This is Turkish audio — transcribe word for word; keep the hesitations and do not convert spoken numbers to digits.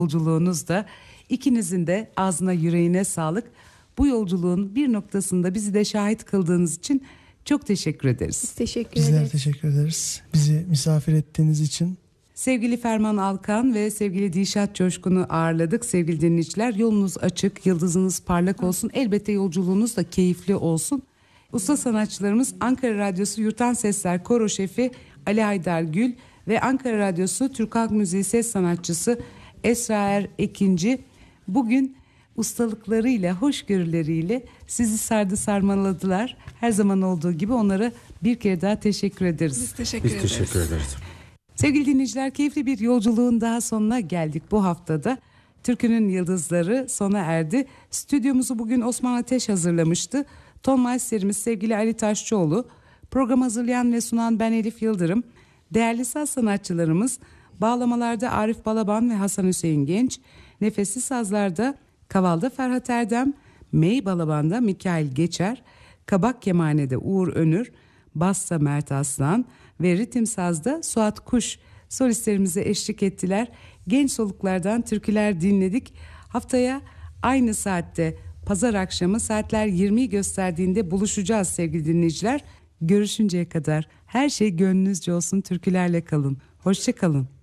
yolculuğunuzda. İkinizin de ağzına yüreğine sağlık. Bu yolculuğun bir noktasında bizi de şahit kıldığınız için çok teşekkür ederiz. Biz teşekkür Bizler ederiz. teşekkür ederiz. Bizi misafir ettiğiniz için. Sevgili Ferman Alkan ve sevgili Dilşat Coşkun'u ağırladık. Sevgili dinleyiciler, yolunuz açık, yıldızınız parlak olsun. Elbette yolculuğunuz da keyifli olsun. Usta sanatçılarımız Ankara Radyosu Yurttan Sesler Koro Şefi Ali Haydar Gül ve Ankara Radyosu Türk Halk Müziği Ses Sanatçısı Esra Er Ekinci bugün ustalıklarıyla, hoşgörüleriyle sizi sardı sarmaladılar. Her zaman olduğu gibi onlara bir kere daha teşekkür ederiz. Biz teşekkür Biz ederiz. teşekkür ederiz. Sevgili dinleyiciler, keyifli bir yolculuğun daha sonuna geldik bu haftada. Türkünün yıldızları sona erdi. Stüdyomuzu bugün Osman Ateş hazırlamıştı. Ton Meister'imiz sevgili Ali Taşçıoğlu. Program hazırlayan ve sunan ben Elif Yıldırım. Değerli saz sanatçılarımız bağlamalarda Arif Balaban ve Hasan Hüseyin Genç. Nefesli sazlarda Kaval'da Ferhat Erdem, Mey Balaban'da Mikail Geçer, Kabak Kemane'de Uğur Önür, Basta Mert Aslan ve Ritim Saz'da Suat Kuş solistlerimize eşlik ettiler. Genç soluklardan türküler dinledik. Haftaya aynı saatte pazar akşamı saatler yirmiyi gösterdiğinde buluşacağız sevgili dinleyiciler. Görüşünceye kadar her şey gönlünüzce olsun, türkülerle kalın. Hoşça kalın.